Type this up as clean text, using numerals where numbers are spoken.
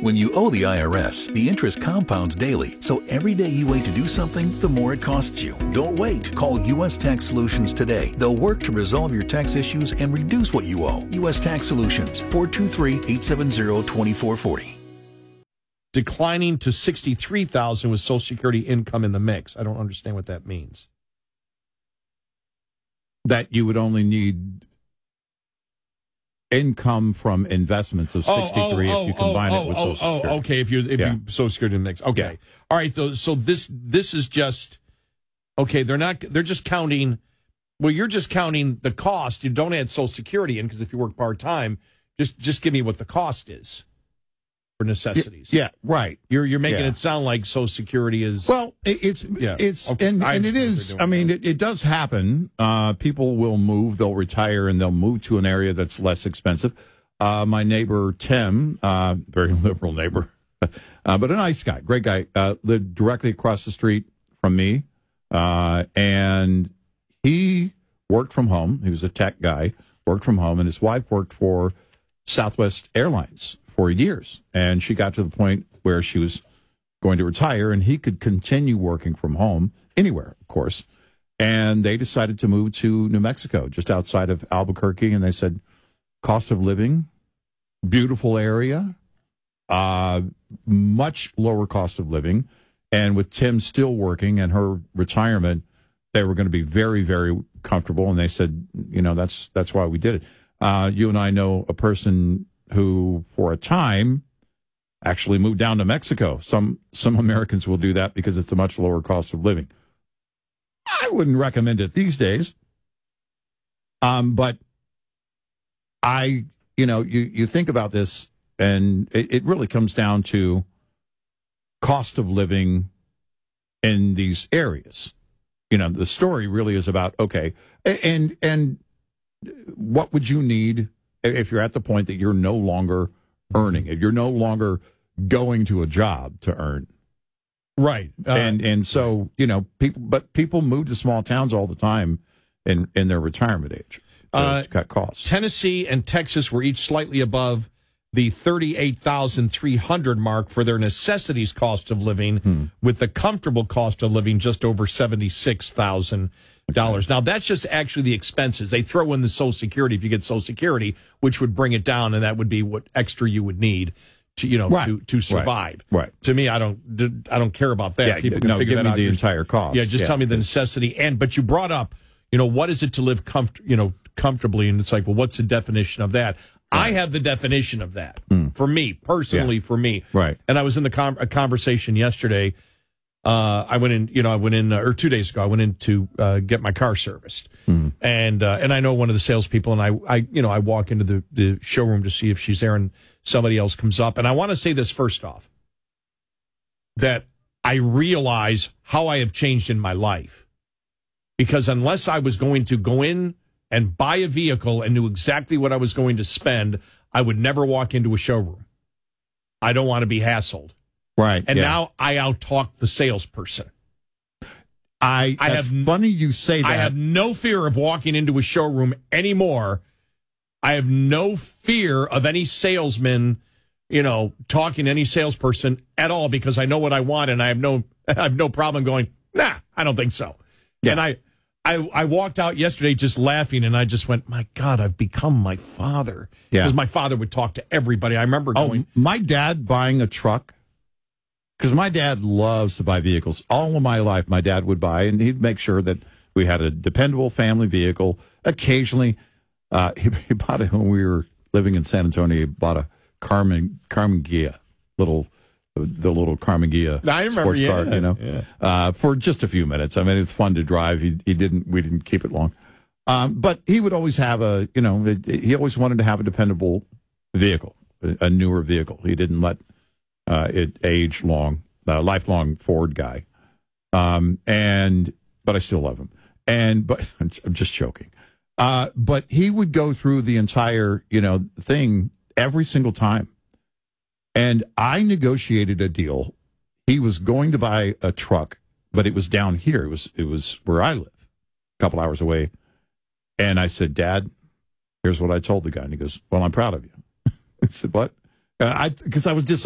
When you owe the IRS, the interest compounds daily, so every day you wait to do something, the more it costs you. Don't wait. Call U.S. Tax Solutions today. They'll work to resolve your tax issues and reduce what you owe. U.S. Tax Solutions, 423-870-2440. Declining to $63,000 with Social Security income in the mix. I don't understand what that means. That you would only need income from investments of 63 if you combine it with Social Security. Okay, if you Social Security in the mix. Okay. Yeah. All right, so this is just okay, they're just counting, well, you're just counting the cost. You don't add Social Security in, because if you work part-time, just give me what the cost is for necessities. Yeah, right. You're making it sound like Social Security is... Well, it's okay. And it is, I mean, it does happen. People will move, they'll retire, and they'll move to an area that's less expensive. My neighbor, Tim, very liberal neighbor, but a nice guy, great guy, lived directly across the street from me, and he worked from home. He was a tech guy, worked from home, and his wife worked for Southwest Airlines for years, and she got to the point where she was going to retire, and he could continue working from home anywhere, of course. And they decided to move to New Mexico, just outside of Albuquerque, and they said, cost of living, beautiful area, much lower cost of living, and with Tim still working and her retirement, they were going to be very, very comfortable, and they said, that's why we did it. You and I know a person who, for a time, actually moved down to Mexico. Some Americans will do that because it's a much lower cost of living. I wouldn't recommend it these days. But you think about this, and it really comes down to cost of living in these areas. The story really is about, okay, and what would you need if you're at the point that you're no longer earning, if you're no longer going to a job to earn. Right. And so, people move to small towns all the time in their retirement age to cut costs. Tennessee and Texas were each slightly above the $38,300 mark for their necessities cost of living, with the comfortable cost of living just over $76,000. Now, that's just actually the expenses. They throw in the Social Security if you get Social Security, which would bring it down, and that would be what extra you would need to to survive. Right. To me, I don't care about that. Yeah, people can figure that out. Give me the entire cost. Yeah, just tell me the necessity. But you brought up, what is it to live comfortably? And it's like, well, what's the definition of that? Right. I have the definition of that for me personally. For me, right. And I was in a conversation yesterday. I went in, or 2 days ago, I went in to get my car serviced. And I know one of the salespeople, and I walk into the showroom to see if she's there, and somebody else comes up. And I want to say this first off, that I realize how I have changed in my life. Because unless I was going to go in and buy a vehicle and knew exactly what I was going to spend, I would never walk into a showroom. I don't want to be hassled. Right. And now I out-talk the salesperson. It's funny you say that. I have no fear of walking into a showroom anymore. I have no fear of any salesman, talking to any salesperson at all, because I know what I want, and I have no problem going, nah, I don't think so. Yeah. And I walked out yesterday just laughing, and I just went, my God, I've become my father. Yeah. Because my father would talk to everybody. I remember going. My dad buying a truck. Because my dad loves to buy vehicles. All of my life, my dad would buy, and he'd make sure that we had a dependable family vehicle. Occasionally, he bought it when we were living in San Antonio. He bought a Carmen Ghia, the little Carmen Ghia sports car, for just a few minutes. I mean, it's fun to drive. We didn't keep it long. But he would always have he always wanted to have a dependable vehicle, a newer vehicle. He didn't let it age long, lifelong Ford guy. But I still love him. But I'm just joking. But he would go through the entire, thing every single time. And I negotiated a deal. He was going to buy a truck, but it was down here. It was where I live, a couple hours away. And I said, Dad, here's what I told the guy. And he goes, well, I'm proud of you. I said, what? Because I was disappointed.